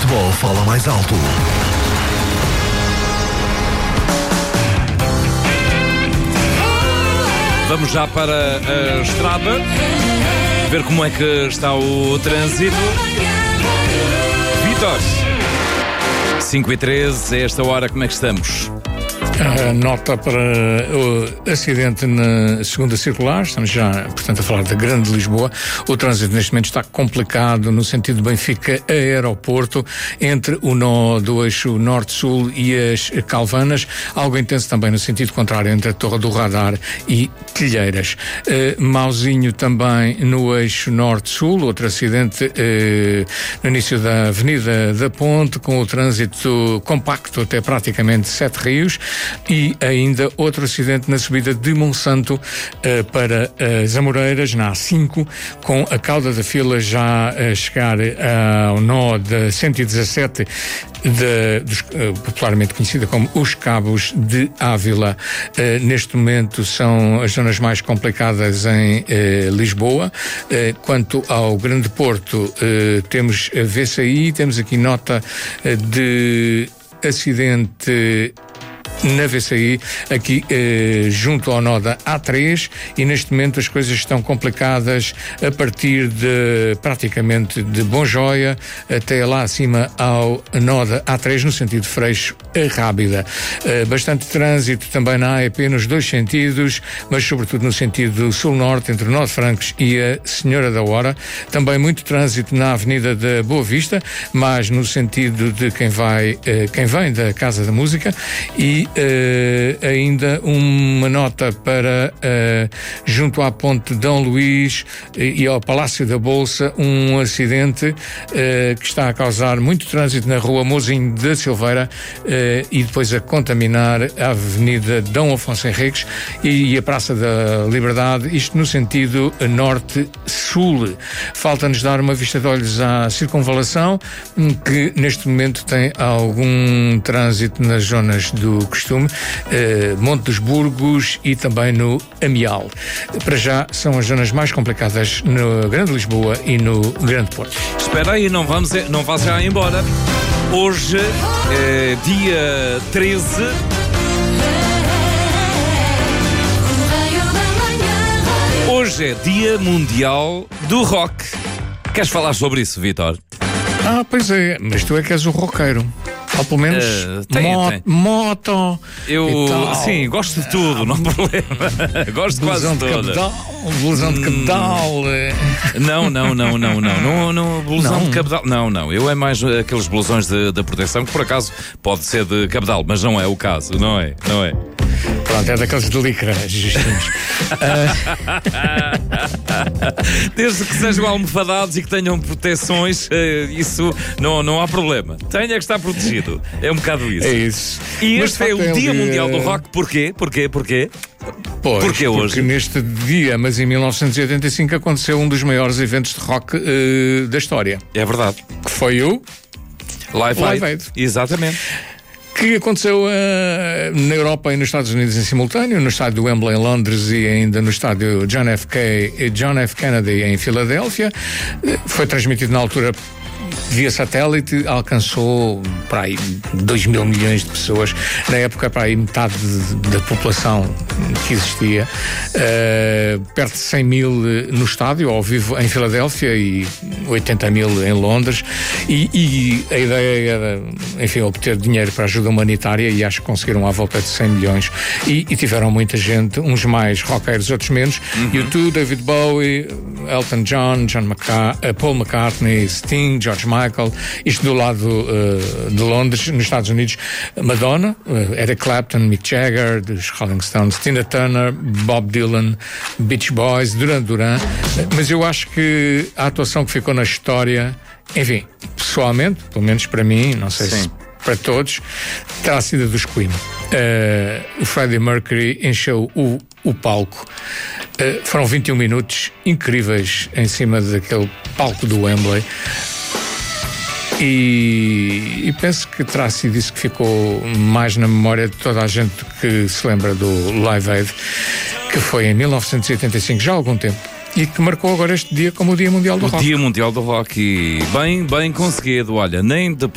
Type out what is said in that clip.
futebol fala mais alto. Vamos já para a estrada, ver como é que está o trânsito. Vítor, 5h13, a esta hora, como é que estamos? Nota para o acidente na segunda circular. Estamos já, portanto, a falar da Grande Lisboa. O trânsito neste momento está complicado no sentido de Benfica-Aeroporto, entre o nó do eixo Norte-Sul e as Calvanas. Algo intenso também no sentido contrário, entre a Torre do Radar e Telheiras. Mauzinho também no eixo Norte-Sul. Outro acidente no início da Avenida da Ponte, com o trânsito compacto até praticamente Sete Rios. E ainda outro acidente na subida de Monsanto para as Amoreiras, na A5, com a cauda da fila já a chegar ao nó da 117, popularmente conhecida como os Cabos de Ávila. Neste momento são as zonas mais complicadas em Lisboa. Quanto ao Grande Porto, temos a VCI, temos aqui nota de acidente na VCI, aqui junto ao nó da A3, e neste momento as coisas estão complicadas a partir de praticamente de Bonjoia até lá acima ao nó da A3, no sentido Freixo a Rábida. Bastante trânsito também na AEP nos dois sentidos, mas sobretudo no sentido sul-norte, entre o nó de Francos e a Senhora da Hora. Também muito trânsito na Avenida da Boa Vista, mas no sentido de quem vem da Casa da Música. E ainda uma nota para junto à Ponte de Dom Luís e ao Palácio da Bolsa, um acidente que está a causar muito trânsito na Rua Mozinho da Silveira e depois a contaminar a Avenida Dom Afonso Henriques e a Praça da Liberdade, isto no sentido norte-sul. Falta-nos dar uma vista de olhos à circunvalação, que neste momento tem algum trânsito nas zonas do Costume, Monte dos Burgos e também no Amial. Para já são as zonas mais complicadas no Grande Lisboa e no Grande Porto. Espera aí, não vá já embora. Hoje é dia 13. Hoje é Dia Mundial do Rock. Queres falar sobre isso, Vítor? Pois é, mas tu é que és o roqueiro. Ou pelo menos moto. Sim, gosto de tudo, não há problema. Gosto de quase tudo. Blusão de cabedal. Não, blusão de cabedal. Não. Eu é mais aqueles blusões da proteção, que por acaso pode ser de cabedal, mas não é o caso, não é? Pronto, é daqueles de licra, justinhos. Desde que sejam almofadados e que tenham proteções, isso não há problema. Tenha que estar protegido. É um bocado isso. É isso. E este é o Dia Mundial do Rock. Porquê? Pois, porque hoje? Porque neste dia, mas em 1985, aconteceu um dos maiores eventos de rock da história. É verdade. Que foi o Live Aid. Exatamente. Que aconteceu na Europa e nos Estados Unidos em simultâneo, no estádio do Wembley em Londres e ainda no estádio John F. Kennedy em Filadélfia. Foi transmitido na altura via satélite, alcançou para aí 2 mil milhões de pessoas. Na época, para aí metade da população que existia. Perto de 100 mil no estádio, ao vivo em Filadélfia, e 80 mil em Londres. E a ideia era, enfim, obter dinheiro para ajuda humanitária, e acho que conseguiram à volta de 100 milhões. E tiveram muita gente, uns mais roqueiros, outros menos. U2, David Bowie, Elton John, Paul McCartney, Sting, George Michael, isto do lado de Londres. Nos Estados Unidos, Madonna, Eric Clapton, Mick Jagger, dos Rolling Stones, Tina Turner, Bob Dylan, Beach Boys, Duran Duran. Mas eu acho que a atuação que ficou na história, enfim, pessoalmente, pelo menos para mim, não sei se para todos, terá sido a dos Queen. O Freddie Mercury encheu o palco. Foram 21 minutos incríveis em cima daquele palco do Wembley. E penso que terá sido isso que ficou mais na memória de toda a gente que se lembra do Live Aid, que foi em 1985, já há algum tempo, e que marcou agora este dia como o Dia Mundial do Rock. O Dia Mundial do Rock, e bem conseguido, olha, nem de